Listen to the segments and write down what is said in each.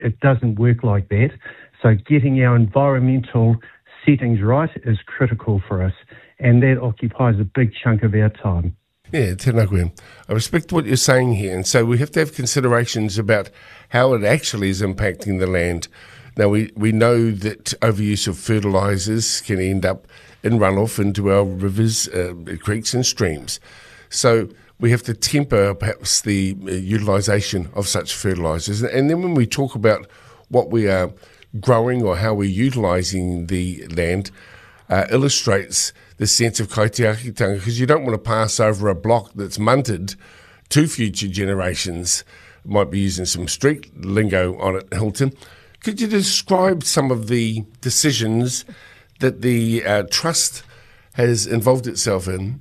it doesn't work like that. So getting our environmental settings right is critical for us, and that occupies a big chunk of our time. Yeah, tēnā koe. I respect what you're saying here, and so we have to have considerations about how it actually is impacting the land. Now, we know that overuse of fertilisers can end up in runoff into our rivers, creeks and streams. So we have to temper perhaps the utilisation of such fertilisers. And then when we talk about what we are growing or how we're utilising the land, illustrates the sense of kaitiakitanga, because you don't want to pass over a block that's munted to future generations. Might be using some street lingo on it, Hilton. Could you describe some of the decisions that the Trust has involved itself in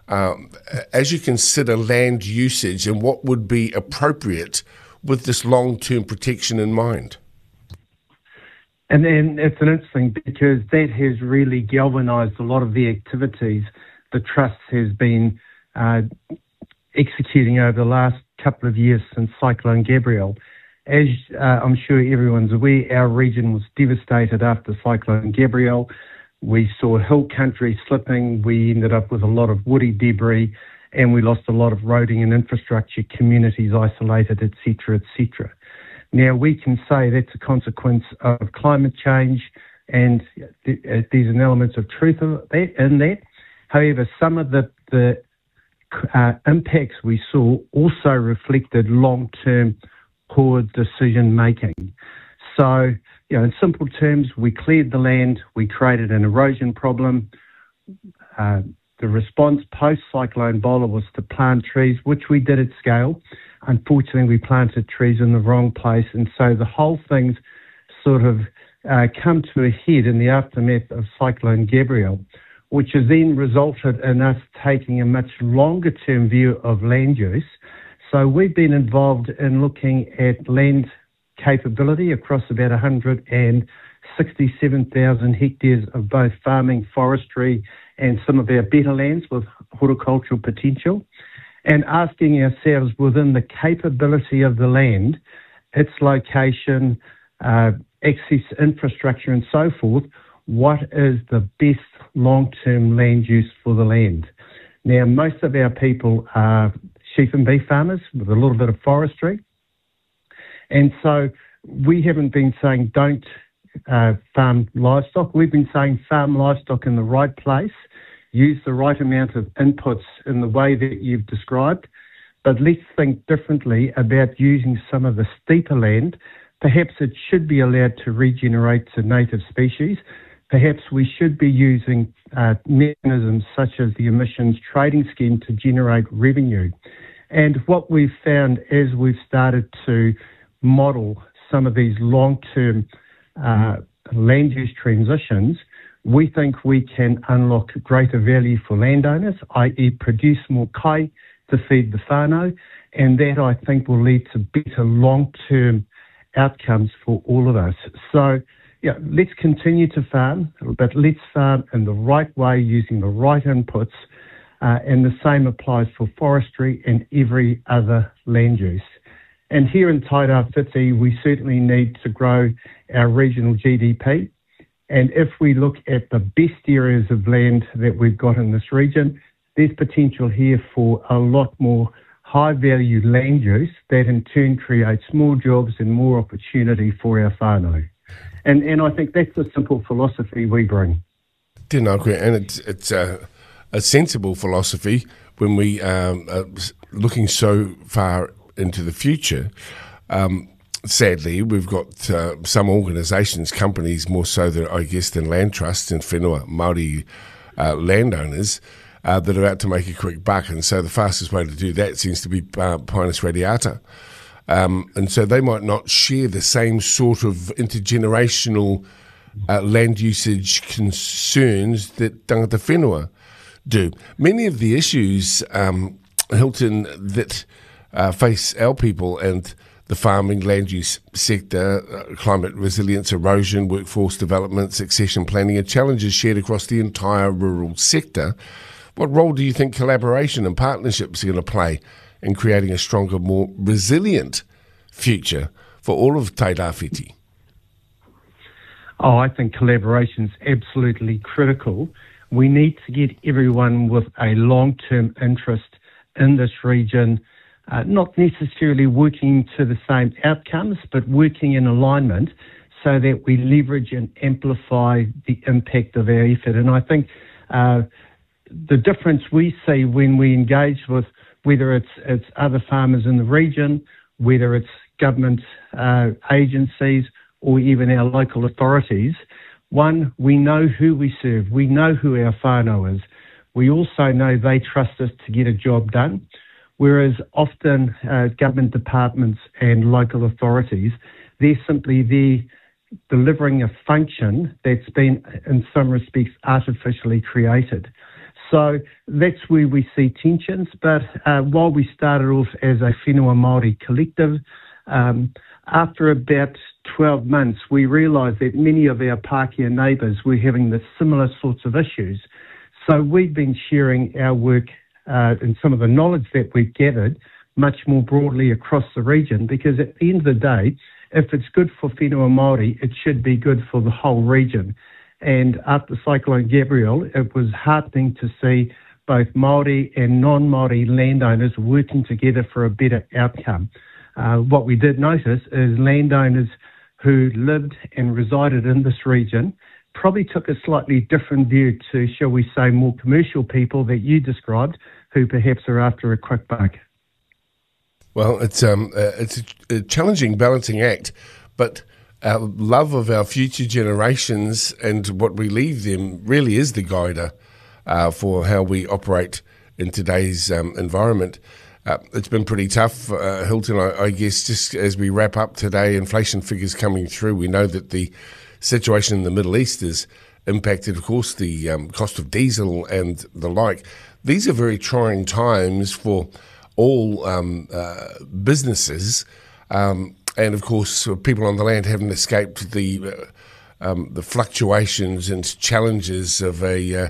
as you consider land usage and what would be appropriate with this long-term protection in mind? And then it's an interesting, because that has really galvanised a lot of the activities the Trust has been executing over the last couple of years since Cyclone Gabrielle. As I'm sure everyone's aware, our region was devastated after Cyclone Gabrielle. We saw hill country slipping, we ended up with a lot of woody debris, and we lost a lot of roading and infrastructure, communities isolated, etc., etc. Now, we can say that's a consequence of climate change, and there's an element of truth in that. However, some of the impacts we saw also reflected long-term poor decision-making. So, in simple terms, we cleared the land, we created an erosion problem. The response post-Cyclone Bola was to plant trees, which we did at scale. Unfortunately, we planted trees in the wrong place, and so the whole thing's sort of come to a head in the aftermath of Cyclone Gabrielle, which has then resulted in us taking a much longer-term view of land use. So we've been involved in looking at land capability across about 167,000 hectares of both farming, forestry, and some of our better lands with horticultural potential, and asking ourselves within the capability of the land, its location, access infrastructure and so forth, what is the best long-term land use for the land. Now, most of our people are sheep and beef farmers with a little bit of forestry, and so we haven't been saying don't farm livestock. We've been saying farm livestock in the right place, use the right amount of inputs in the way that you've described, but let's think differently about using some of the steeper land. Perhaps it should be allowed to regenerate to native species. Perhaps we should be using mechanisms such as the emissions trading scheme to generate revenue. And what we've found as we've started to model some of these long-term land use transitions, we think we can unlock greater value for landowners, i.e. produce more kai to feed the whānau, and that I think will lead to better long-term outcomes for all of us. So, let's continue to farm, but let's farm in the right way using the right inputs, and the same applies for forestry and every other land use. And here in Tairāwhiti, we certainly need to grow our regional GDP. And if we look at the best areas of land that we've got in this region, there's potential here for a lot more high-value land use that in turn creates more jobs and more opportunity for our whānau. And I think that's the simple philosophy we bring. Tēnā koe, and it's a sensible philosophy when we are looking so far into the future. Sadly, we've got some organisations, companies more so than I guess than land trusts and whenua Māori landowners that are out to make a quick buck, and so the fastest way to do that seems to be Pinus radiata. And so they might not share the same sort of intergenerational land usage concerns that tangata whenua do. Many of the issues, Hilton, that face our people and the farming, land use sector, climate resilience, erosion, workforce development, succession planning, are challenges shared across the entire rural sector. What role do you think collaboration and partnerships are going to play in creating a stronger, more resilient future for all of Te Rāwhiti? Oh, I think collaboration is absolutely critical. We need to get everyone with a long-term interest in this region, not necessarily working to the same outcomes, but working in alignment so that we leverage and amplify the impact of our effort. And I think the difference we see when we engage with, whether it's other farmers in the region, whether it's government agencies, or even our local authorities, one, we know who we serve. We know who our whānau is. We also know they trust us to get a job done, whereas often government departments and local authorities, they're simply there delivering a function that's been, in some respects, artificially created. So that's where we see tensions. But while we started off as a whenua Māori collective, after about 12 months, we realised that many of our Pākehā neighbours were having the similar sorts of issues. So we've been sharing our work and some of the knowledge that we've gathered much more broadly across the region, because at the end of the day, if it's good for whenua Māori, it should be good for the whole region. And after Cyclone Gabrielle, it was heartening to see both Māori and non-Māori landowners working together for a better outcome. What we did notice is landowners who lived and resided in this region probably took a slightly different view to, shall we say, more commercial people that you described, who perhaps are after a quick buck. Well, it's a challenging balancing act, but our love of our future generations and what we leave them really is the guider for how we operate in today's environment. It's been pretty tough, Hilton, I guess, just as we wrap up today, inflation figures coming through. We know that the situation in the Middle East has impacted, of course, the cost of diesel and the like. These are very trying times for all businesses, and of course, people on the land haven't escaped the fluctuations and challenges of a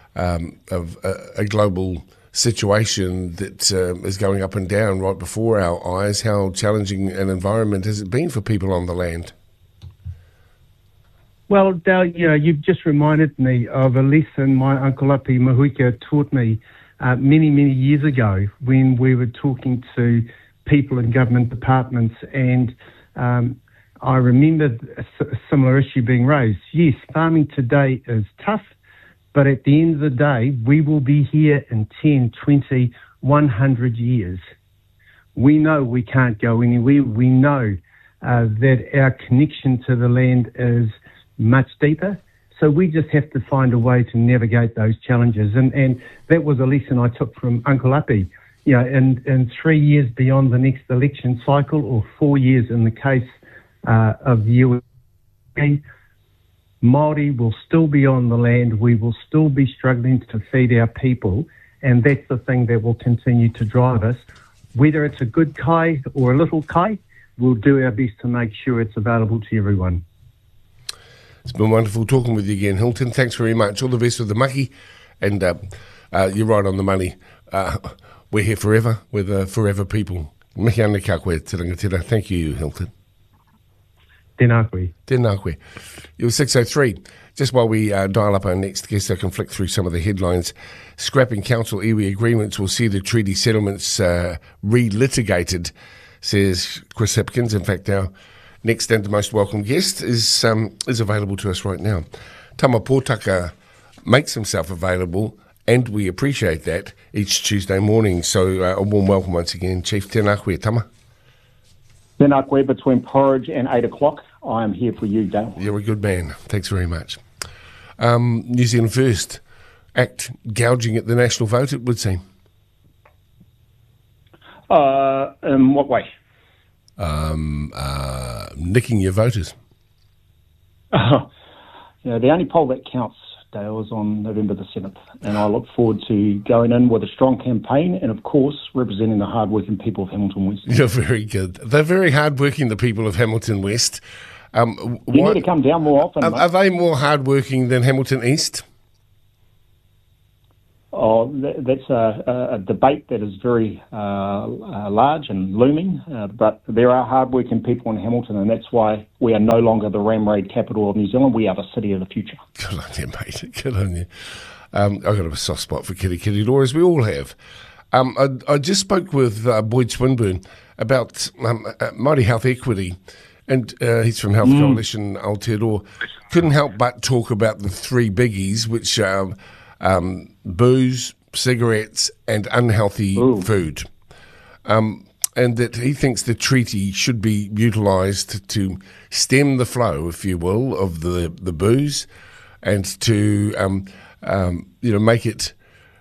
global situation that is going up and down right before our eyes. How challenging an environment has it been for people on the land? Well, Dale, you've just reminded me of a lesson my Uncle Api Mahuika taught me many, many years ago when we were talking to people in government departments, and I remember a similar issue being raised. Yes, farming today is tough, but at the end of the day, we will be here in 10, 20, 100 years. We know we can't go anywhere. We know that our connection to the land is much deeper. So we just have to find a way to navigate those challenges. And that was a lesson I took from Uncle Api. In 3 years beyond the next election cycle, or 4 years in the case of the USA, Māori will still be on the land. We will still be struggling to feed our people. And that's the thing that will continue to drive us. Whether it's a good kai or a little kai, we'll do our best to make sure it's available to everyone. It's been wonderful talking with you again, Hilton. Thanks very much. All the best with the maki. And you're right on the money. We're here forever. We're the forever people. Mihi ana ka koe, te rangatira. Thank you, Hilton. Tēnā koe. Tēnā koe. It was 6:03. Just while we dial up our next guest, I can flick through some of the headlines. Scrapping council iwi agreements will see the treaty settlements re-litigated, says Chris Hipkins. In fact, our next and most welcome guest is available to us right now. Tama Pōtaka makes himself available, and we appreciate that, each Tuesday morning. So a warm welcome once again, Chief. Tēnā koe, Tama. Tēnā koe, between porridge and 8 o'clock. I am here for you, Dale. You're a good man. Thanks very much. New Zealand First act gouging at the national vote, it would seem. In what way? Nicking your voters. The only poll that counts, Dale, is on November the 7th, and I look forward to going in with a strong campaign and, of course, representing the hard-working people of Hamilton West. You're very good. They're very hard-working, the people of Hamilton West. You need to come down more often. Are they more hard-working than Hamilton East? That's a debate that is very large and looming, but there are hard-working people in Hamilton, and that's why we are no longer the ram raid capital of New Zealand. We are the city of the future. Good on you, mate. Good on you. I've got a soft spot for Kitty Law, as we all have. I just spoke with Boyd Swinburne about Māori Health Equity, and he's from Health Coalition Aotearoa. Couldn't help but talk about the three biggies, which are booze, cigarettes, and unhealthy food. And that he thinks the treaty should be utilised to stem the flow, if you will, of the booze, and to make it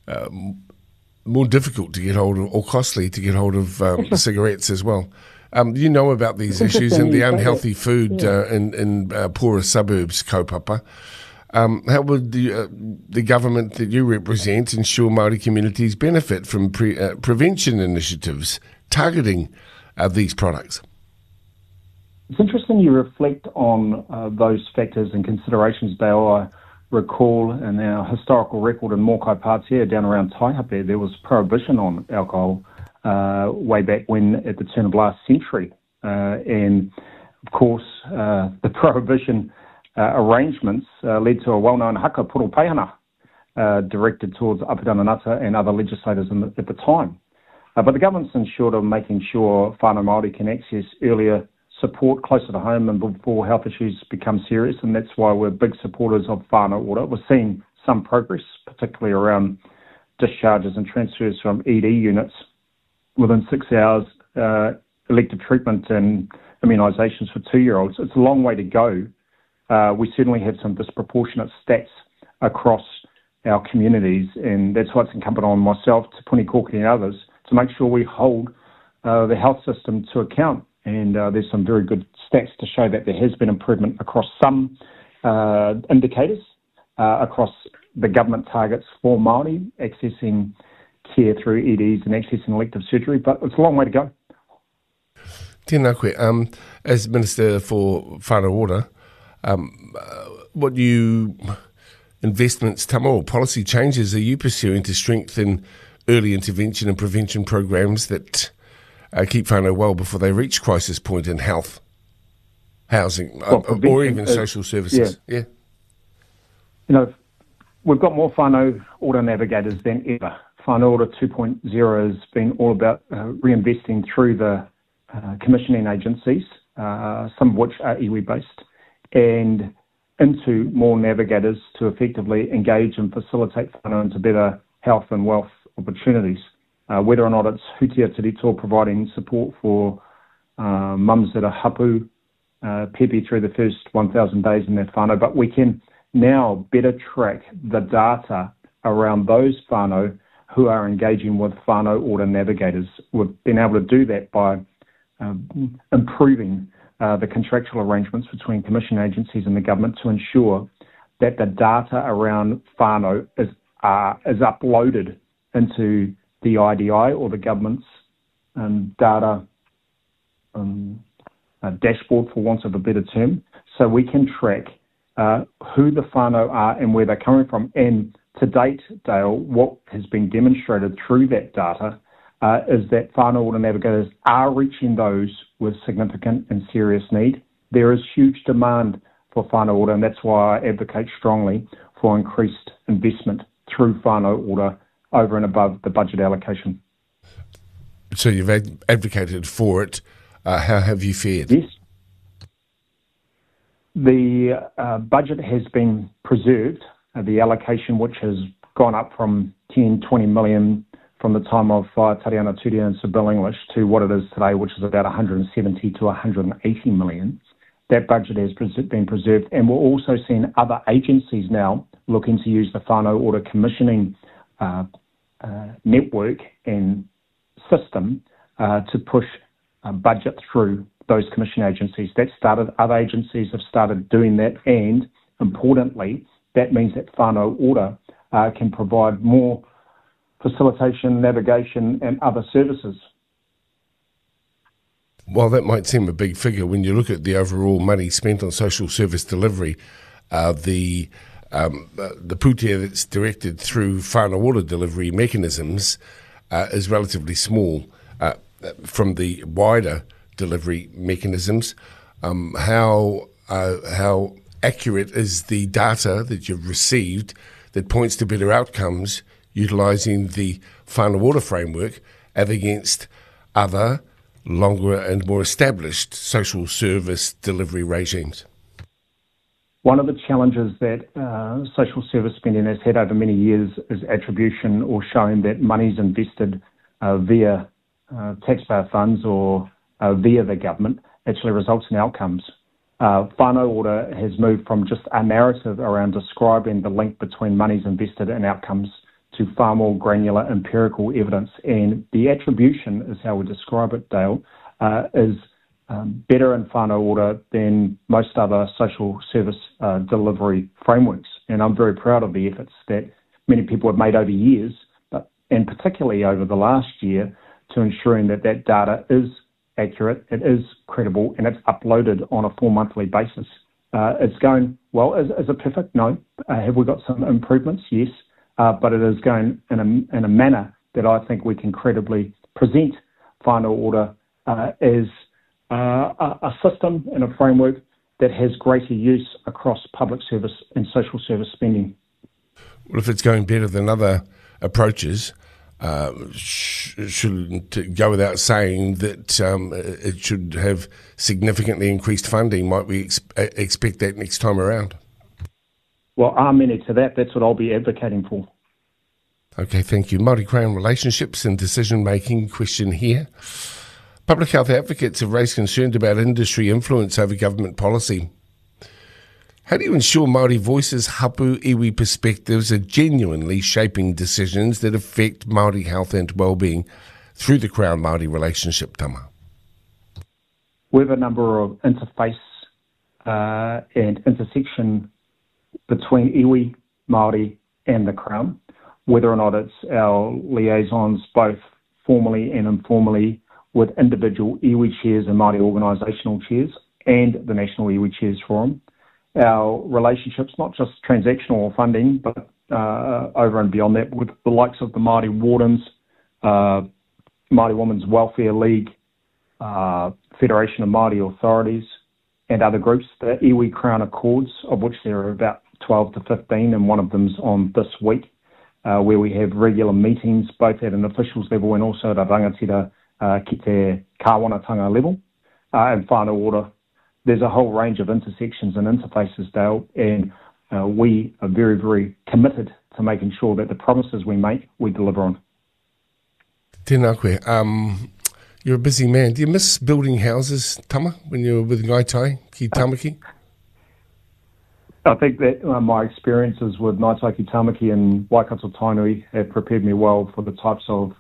more difficult to get hold of, or costly to get hold of cigarettes as well. You know about these issues and the unhealthy food in poorer suburbs, kaupapa. How would the government that you represent ensure Māori communities benefit from prevention initiatives targeting these products? It's interesting you reflect on those factors and considerations, Dale. I recall in our historical record in Mokai Pātea down around Taihape, there was prohibition on alcohol way back when at the turn of last century. And, of course, the prohibition arrangements led to a well-known haka puro paihana directed towards Apirana Ngata and other legislators at the time. But the government's ensured of making sure whānau Māori can access earlier support closer to home and before health issues become serious, and that's why we're big supporters of whānau order. We're seeing some progress, particularly around discharges and transfers from ED units within 6 hours, elective treatment and immunisations for 2-year-olds. It's a long way to go. We certainly have some disproportionate stats across our communities, and that's why it's incumbent on myself, Te Puni Kōkiri and others to make sure we hold the health system to account. And there's some very good stats to show that there has been improvement across some indicators, across the government targets for Māori, accessing care through EDs and accessing elective surgery, but it's a long way to go. Tēnā koe. As Minister for Whānau Order, what new investments, tama, or policy changes are you pursuing to strengthen early intervention and prevention programs that keep whānau well before they reach crisis point in health, housing, or even social services? Yeah. You know, we've got more whānau order navigators than ever. Whānau Order 2.0 has been all about reinvesting through the commissioning agencies, some of which are iwi-based, and into more navigators to effectively engage and facilitate whānau into better health and wealth opportunities. Whether or not it's Hutia Te Rito providing support for mums that are hapu, pepe through the first 1,000 days in their whānau, but we can now better track the data around those whānau who are engaging with whānau order navigators. We've been able to do that by improving the contractual arrangements between commission agencies and the government to ensure that the data around whānau is uploaded into the IDI or the government's data dashboard, for want of a better term, so we can track who the whānau are and where they're coming from. And to date, Dale, what has been demonstrated through that data is that whānau order navigators are reaching those with significant and serious need. There is huge demand for whānau order, and that's why I advocate strongly for increased investment through whānau order over and above the budget allocation. So you've advocated for it. How have you fared? Yes. The budget has been preserved, the allocation which has gone up from 10-20 million from the time of Tariana Turia and Sir Bill English to what it is today, which is about 170 to 180 million. That budget has been preserved, and we're also seeing other agencies now looking to use the whānau order commissioning network and system to push budget through those commission agencies. That started, other agencies have started doing that, and importantly, that means that whānau order can provide more facilitation, navigation and other services. While that might seem a big figure, when you look at the overall money spent on social service delivery, the the pūtea that's directed through whānau ora delivery mechanisms is relatively small from the wider delivery mechanisms. How accurate is the data that you've received that points to better outcomes utilising the whānau ora framework as against other, longer and more established social service delivery regimes? One of the challenges that social service spending has had over many years is attribution, or showing that money's invested via taxpayer funds or via the government actually results in outcomes. Whānau ora has moved from just a narrative around describing the link between monies invested and outcomes to far more granular empirical evidence. And the attribution is how we describe it, Dale, is better in whānau ora than most other social service delivery frameworks. And I'm very proud of the efforts that many people have made over years, and particularly over the last year, to ensuring that that data is accurate, it is credible, and it's uploaded on a 4-monthly basis. It's going well. Is it perfect? No. Have we got some improvements? Yes. But it is going in a manner that I think we can credibly present whānau ora as a system and a framework that has greater use across public service and social service spending. Well, if it's going better than other approaches, shouldn't go without saying that it should have significantly increased funding. Might we expect that next time around? Well, amen to that. That's what I'll be advocating for. Okay, thank you. Māori Crown relationships and decision-making question here. Public health advocates have raised concerns about industry influence over government policy. How do you ensure Māori voices, hapu, iwi perspectives are genuinely shaping decisions that affect Māori health and wellbeing through the Crown-Māori relationship, Tama? We have a number of interface and intersection between iwi, Māori and the Crown, whether or not it's our liaisons, both formally and informally, with individual iwi chairs and Māori organisational chairs and the National Iwi Chairs Forum. Our relationships, not just transactional or funding, but over and beyond that, with the likes of the Māori Wardens, Māori Women's Welfare League, Federation of Māori Authorities, and other groups, the Iwi Crown Accords, of which there are about 12 to 15, and one of them's on this week, where we have regular meetings, both at an officials level and also at a rangatira ki te kāwanatanga level. And whānau ora, there's a whole range of intersections and interfaces, Dale, and we are very, very committed to making sure that the promises we make, we deliver on. Tēnā koe. You're a busy man. Do you miss building houses, Tama, when you were with Ngaitai ki Tamaki? I think that my experiences with Ngaitai ki Tamaki and Waikato Tainui have prepared me well for the types of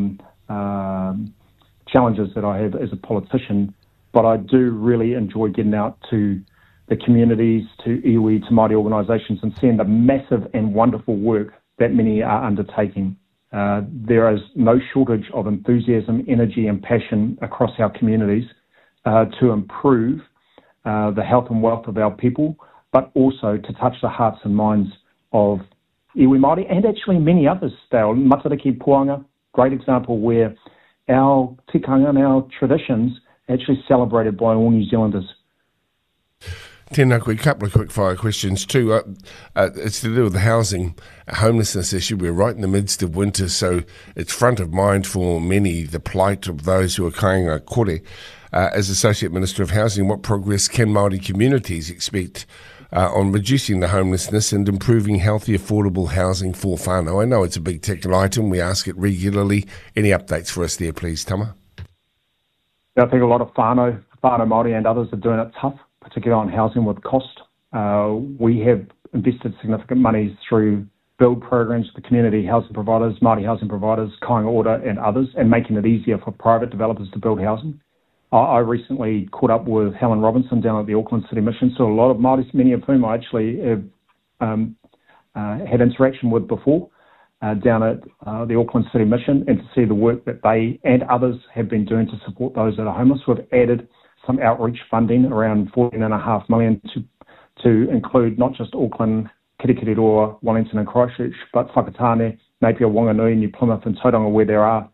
challenges that I have as a politician. But I do really enjoy getting out to the communities, to iwi, to Māori organisations, and seeing the massive and wonderful work that many are undertaking. There is no shortage of enthusiasm, energy and passion across our communities to improve the health and wealth of our people, but also to touch the hearts and minds of iwi Māori and actually many others. Matariki Puanga, great example where our tikanga and our traditions actually celebrated by all New Zealanders. Tēnā koe, a couple of quick fire questions too. It's to do with the housing, homelessness issue. We're right in the midst of winter, so it's front of mind for many, the plight of those who are kāinga kore. As Associate Minister of Housing, what progress can Māori communities expect on reducing the homelessness and improving healthy, affordable housing for whānau? I know it's a big ticket item. We ask it regularly. Any updates for us there, please, Tama? I think a lot of whānau Māori and others are doing it tough, particularly on housing with cost. We have invested significant monies through build programs for community housing providers, Māori housing providers, kāinga ora and others, and making it easier for private developers to build housing. I recently caught up with Helen Robinson down at the Auckland City Mission, so a lot of Māoris, many of whom I actually have had interaction with before, down at the Auckland City Mission, and to see the work that they and others have been doing to support those that are homeless. We've added some outreach funding, around $14.5 million, to include not just Auckland, Kirikiriroa, Wellington and Christchurch, but Whakatane, Napier, Wanganui, New Plymouth and Tauranga, where there are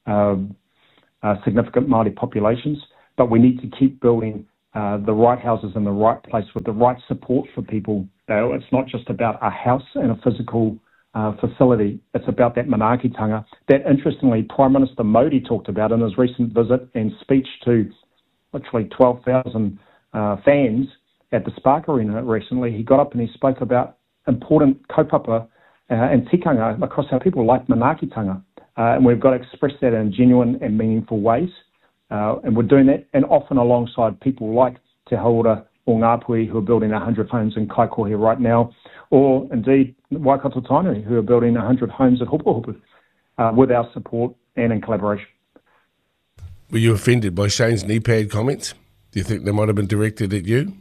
significant Māori populations. But we need to keep building the right houses in the right place with the right support for people. It's not just about a house and a physical facility. It's about that manaakitanga that, interestingly, Prime Minister Modi talked about in his recent visit and speech to literally 12,000 fans at the Spark Arena recently. He got up and he spoke about important kaupapa and tikanga across our people, like manaakitanga. And we've got to express that in genuine and meaningful ways. And we're doing that, and often alongside people like Te Haura or Ngāpuhi, who are building 100 homes in Kaikohe right now, or indeed Waikato Tainui, who are building 100 homes at Hupu with our support and in collaboration. Were you offended by Shane's knee pad comments? Do you think they might have been directed at you?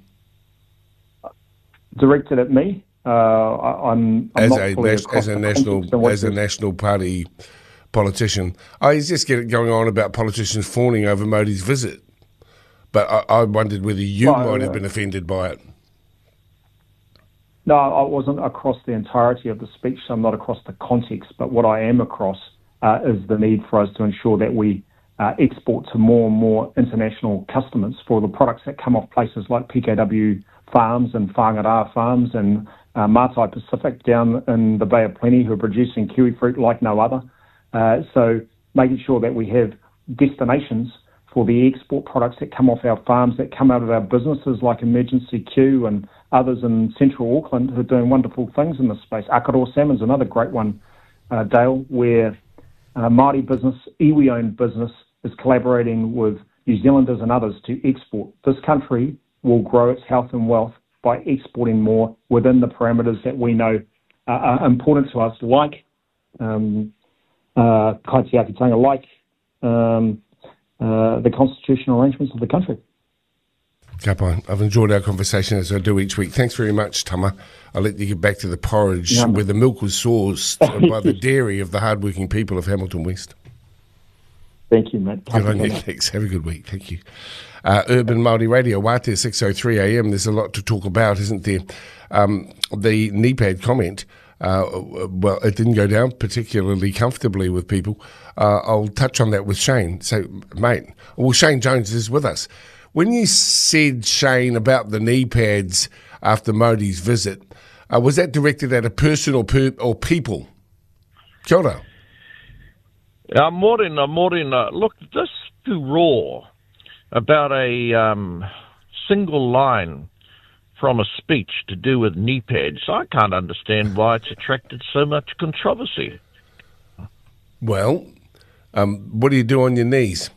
Directed at me? I'm as not a national party politician. He's just going on about politicians fawning over Modi's visit. But I wondered whether you might have been offended by it. No, I wasn't across the entirety of the speech. So I'm not across the context. But what I am across is the need for us to ensure that we export to more and more international customers for the products that come off places like PKW Farms and Whangara Farms and Mātai Pacific down in the Bay of Plenty, who are producing kiwi fruit like no other. So making sure that we have destinations for the export products that come off our farms, that come out of our businesses like Emergency Q and others in central Auckland who are doing wonderful things in this space. Akaroa Salmon's another great one, Dale, where Māori business, iwi-owned business, is collaborating with New Zealanders and others to export. This country will grow its health and wealth by exporting more within the parameters that we know are important to us, like kaitiakitanga, like the constitutional arrangements of the country. Kapai, I've enjoyed our conversation as I do each week. Thanks very much, Tama. I'll let you get back to the porridge where the milk was sourced by the dairy of the hardworking people of Hamilton West. Thank you, mate. Good on you. Thanks. Have a good week. Thank you. Urban Māori Radio, Wātea 6:03 AM. There's a lot to talk about, isn't there? The knee pad comment, well, it didn't go down particularly comfortably with people. I'll touch on that with Shane. So, mate, well, Shane Jones is with us. When you said, Shane, about the knee pads after Modi's visit, was that directed at a person or people? Kia ora. Morena. Look, this furore about a single line from a speech to do with knee pads, I can't understand why it's attracted so much controversy. Well, what do you do on your knees?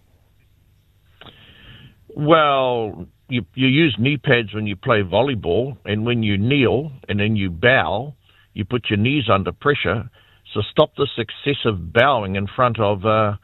Well, you use knee pads when you play volleyball, and when you kneel and then you bow, you put your knees under pressure. So stop this excessive bowing in front of the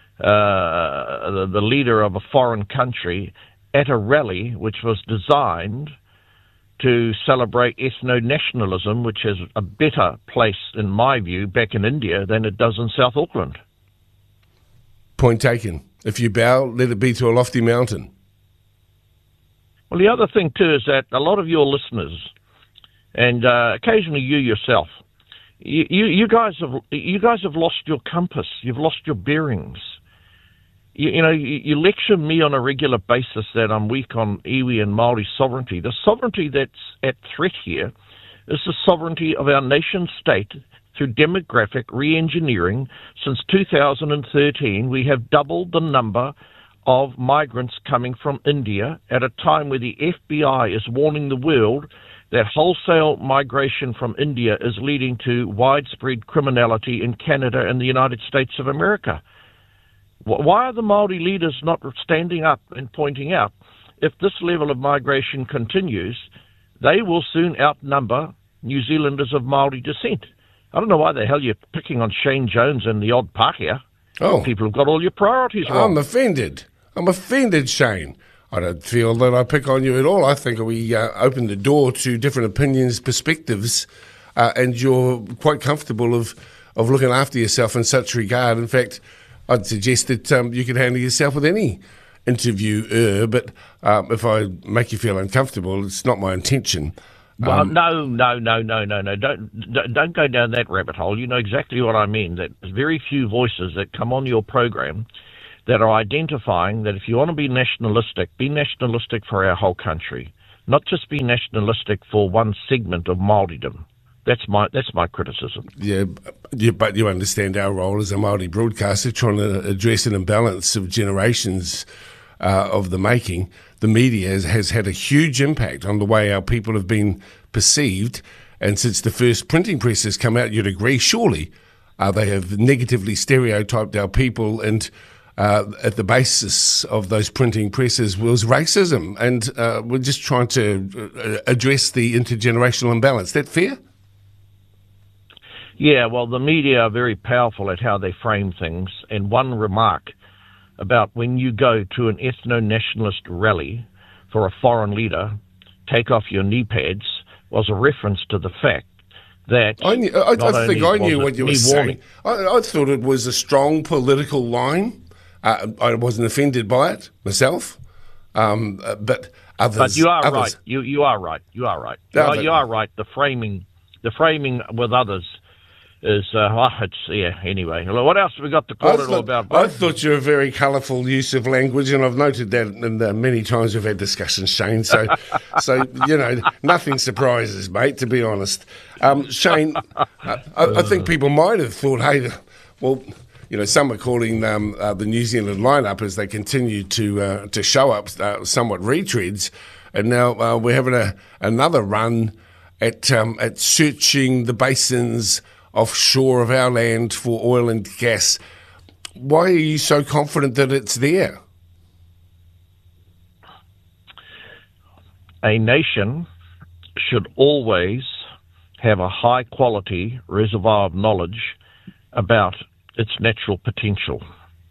leader of a foreign country at a rally which was designed to celebrate ethno-nationalism, which has a better place, in my view, back in India than it does in South Auckland. Point taken. If you bow, let it be to a lofty mountain. Well, the other thing, too, is that a lot of your listeners, and occasionally you yourself, you guys have lost your compass. You've lost your bearings. You lecture me on a regular basis that I'm weak on iwi and Māori sovereignty. The sovereignty that's at threat here is the sovereignty of our nation state through demographic re-engineering. Since 2013, we have doubled the number of migrants coming from India at a time where the FBI is warning the world that wholesale migration from India is leading to widespread criminality in Canada and the United States of America. Why are the Māori leaders not standing up and pointing out, if this level of migration continues, they will soon outnumber New Zealanders of Māori descent? I don't know why the hell you're picking on Shane Jones and the odd Pākehā. Oh. People have got all your priorities wrong. I'm offended, Shane. I don't feel that I pick on you at all. I think we open the door to different opinions, perspectives, and you're quite comfortable of looking after yourself in such regard. In fact, I'd suggest that you can handle yourself with any interviewer, but if I make you feel uncomfortable, it's not my intention. Well, no. Don't go down that rabbit hole. You know exactly what I mean. That there's very few voices that come on your program that are identifying that if you want to be nationalistic for our whole country, not just be nationalistic for one segment of Māoridom. That's my criticism. Yeah, but you understand our role as a Māori broadcaster, trying to address an imbalance of generations of the making. The media has had a huge impact on the way our people have been perceived, and since the first printing press has come out, you'd agree, surely they have negatively stereotyped our people, and at the basis of those printing presses was racism, and we're just trying to address the intergenerational imbalance. Is that fair? Yeah, well, the media are very powerful at how they frame things, and one remark about when you go to an ethno-nationalist rally for a foreign leader, take off your knee pads, was a reference to the fact that I think I knew what you were saying. I thought it was a strong political line. I wasn't offended by it myself, but others. But you are others. right. You are right. You are right. You are right. The framing with others is anyway. What else have we got to call it all about? I thought you were a very colourful use of language, and I've noted that and many times we've had discussions, Shane. So nothing surprises, mate. To be honest, Shane, I think people might have thought, hey, well, some are calling the New Zealand lineup as they continue to show up somewhat retreads, and now we're having another run at searching the basins offshore of our land for oil and gas. Why are you so confident that it's there? A nation should always have a high quality reservoir of knowledge about its natural potential.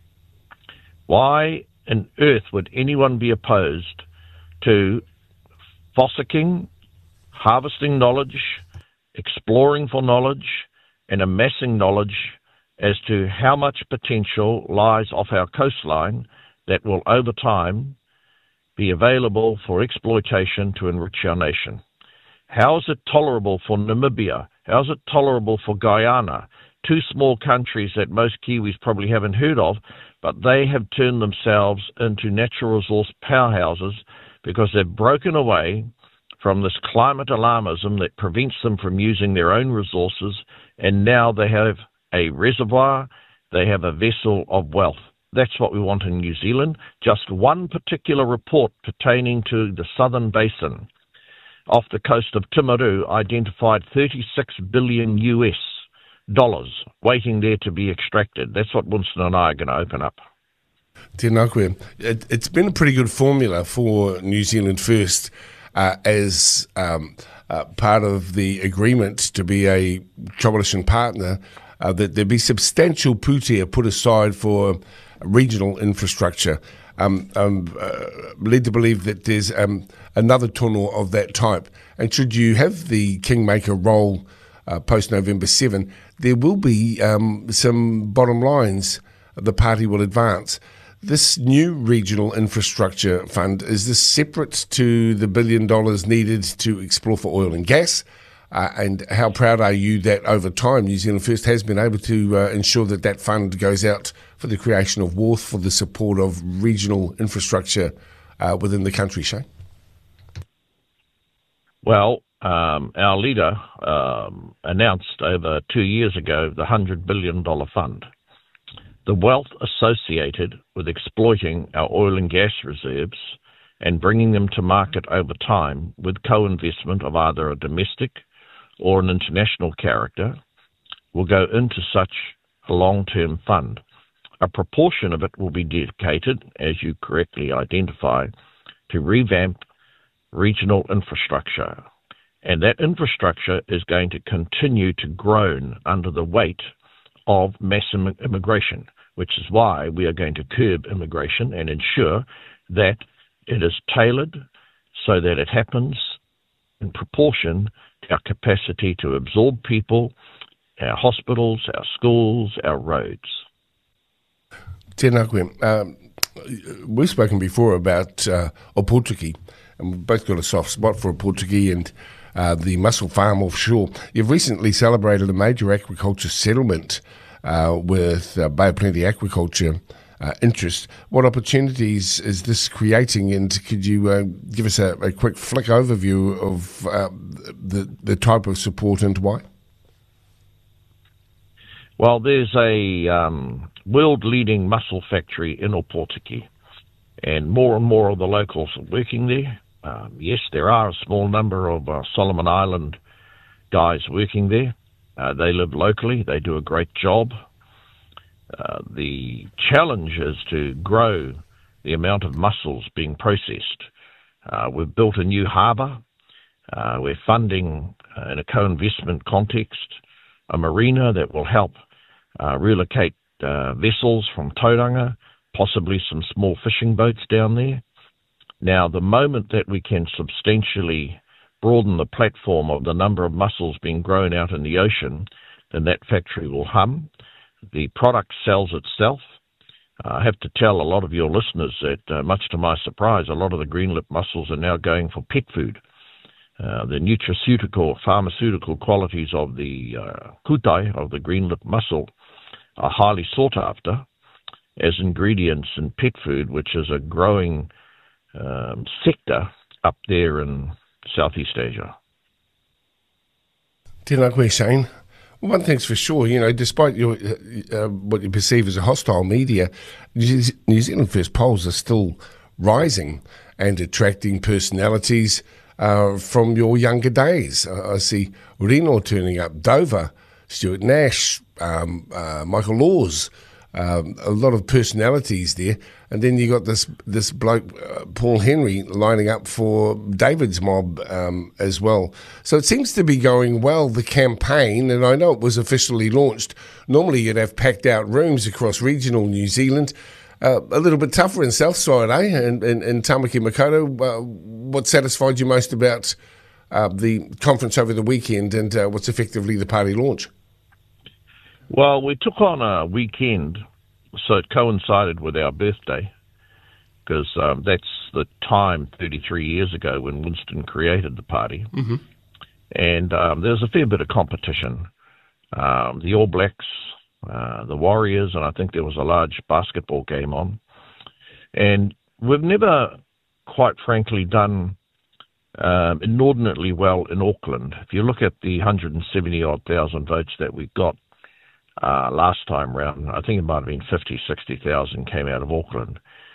Why on earth would anyone be opposed to fossicking, harvesting knowledge, exploring for knowledge, and amassing knowledge as to how much potential lies off our coastline that will over time be available for exploitation to enrich our nation? How is it tolerable for Namibia? How is it tolerable for Guyana? Two small countries that most Kiwis probably haven't heard of, but they have turned themselves into natural resource powerhouses because they've broken away from this climate alarmism that prevents them from using their own resources, and now they have a reservoir, they have a vessel of wealth. That's what we want in New Zealand. Just one particular report pertaining to the southern basin off the coast of Timaru identified $36 billion waiting there to be extracted. That's what Winston and I are going to open up. Tēnā koe. It's been a pretty good formula for New Zealand First as part of the agreement to be a coalition partner, that there be substantial pūtea put aside for regional infrastructure. I'm led to believe that there's another tono of that type. And should you have the kingmaker role post-November 7, there will be some bottom lines the party will advance. This new regional infrastructure fund, is this separate to the $1 billion needed to explore for oil and gas? And how proud are you that over time New Zealand First has been able to ensure that that fund goes out for the creation of WARF, for the support of regional infrastructure within the country, Shane? Well, our leader announced over 2 years ago the $100 billion fund. The wealth associated with exploiting our oil and gas reserves and bringing them to market over time with co-investment of either a domestic or an international character will go into such a long-term fund. A proportion of it will be dedicated, as you correctly identify, to revamp regional infrastructure. And that infrastructure is going to continue to groan under the weight of mass immigration, which is why we are going to curb immigration and ensure that it is tailored so that it happens in proportion to our capacity to absorb people, our hospitals, our schools, our roads. Tēnā koe. We've spoken before about Opotiki, and we've both got a soft spot for Opotiki, and the mussel farm offshore. You've recently celebrated a major aquaculture settlement with Bay of Plenty Aquaculture interest. What opportunities is this creating, and could you give us a quick flick overview of the type of support and why? Well, there's a world-leading mussel factory in Opotiki, and more of the locals are working there. Yes, there are a small number of Solomon Island guys working there. They live locally. They do a great job. The challenge is to grow the amount of mussels being processed. We've built a new harbour. We're funding, in a co-investment context, a marina that will help relocate vessels from Tauranga, possibly some small fishing boats down there. Now, the moment that we can substantially broaden the platform of the number of mussels being grown out in the ocean, then that factory will hum. The product sells itself. I have to tell a lot of your listeners that, much to my surprise, a lot of the green lip mussels are now going for pet food. The nutraceutical, pharmaceutical qualities of the kutai, of the green lip mussel, are highly sought after as ingredients in pet food, which is a growing sector up there in Southeast Asia. Tēnā koe, Shane. One thing's for sure, despite your what you perceive as a hostile media, New Zealand First polls are still rising and attracting personalities from your younger days. I see Reno turning up, Dover, Stuart Nash, Michael Laws, a lot of personalities there. And then you got this bloke, Paul Henry, lining up for David's mob as well. So it seems to be going well, the campaign, and I know it was officially launched. Normally you'd have packed out rooms across regional New Zealand. A little bit tougher in Southside, in Tamaki Makaurau. What satisfied you most about the conference over the weekend and what's effectively the party launch? Well, we took on a weekend, so it coincided with our birthday, because that's the time 33 years ago when Winston created the party. Mm-hmm. And there's a fair bit of competition. The All Blacks, the Warriors, and I think there was a large basketball game on. And we've never, quite frankly, done inordinately well in Auckland. If you look at the 170-odd thousand votes that we got last time round, I think it might have been 50, 60,000 came out of Auckland.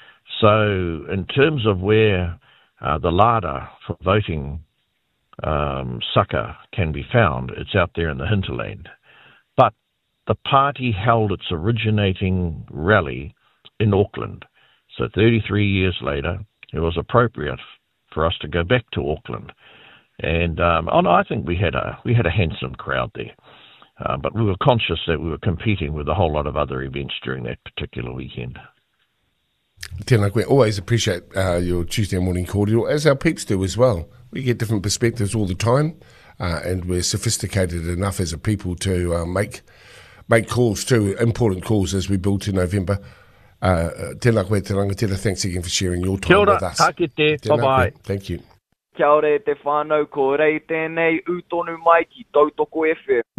So in terms of where the larder for voting sucker can be found, it's out there in the hinterland. But the party held its originating rally in Auckland. So 33 years later, it was appropriate for us to go back to Auckland. And I think we had a handsome crowd there. But we were conscious that we were competing with a whole lot of other events during that particular weekend. Tēnā koe, always appreciate your Tuesday morning cordial, as our peeps do as well. We get different perspectives all the time, and we're sophisticated enough as a people to make calls too, important calls as we build to November. Tēnā koe, te rangatira, thanks again for sharing your time with us. Kia ora, take bye-bye. Thank you. Kia ora te whānau, ko rei tēnei utonu mai ki Tautoko FM.